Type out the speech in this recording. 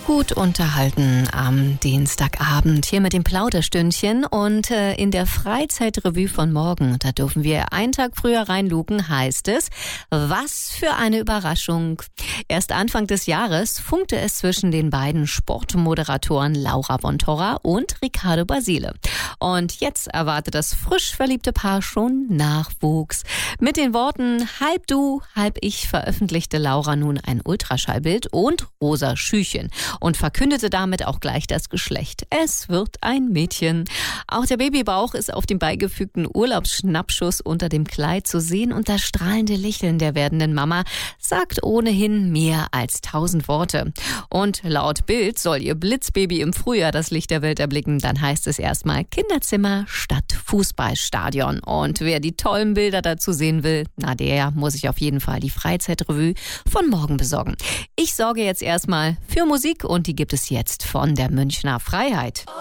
Gut unterhalten am Dienstagabend hier mit dem Plauderstündchen und in der Freizeitrevue von morgen, da dürfen wir einen Tag früher reinluken, heißt es, was für eine Überraschung. Erst Anfang des Jahres funkte es zwischen den beiden Sportmoderatoren Laura von Torra und Riccardo Basile. Und jetzt erwartet das frisch verliebte Paar schon Nachwuchs. Mit den Worten halb du, halb ich veröffentlichte Laura nun ein Ultraschallbild und rosa Schüchen und verkündete damit auch gleich das Geschlecht. Es wird ein Mädchen. Auch der Babybauch ist auf dem beigefügten Urlaubsschnappschuss unter dem Kleid zu sehen und das strahlende Lächeln der werdenden Mama sagt ohnehin mehr als 1000 Worte. Und laut Bild soll ihr Blitzbaby im Frühjahr das Licht der Welt erblicken. Dann heißt es erstmal Kinderzimmer statt Fußballstadion. Und wer die tollen Bilder dazu sehen will, na der muss sich auf jeden Fall die Freizeitrevue von morgen besorgen. Ich sorge jetzt erstmal für Musik und die gibt es jetzt von der Münchner Freiheit.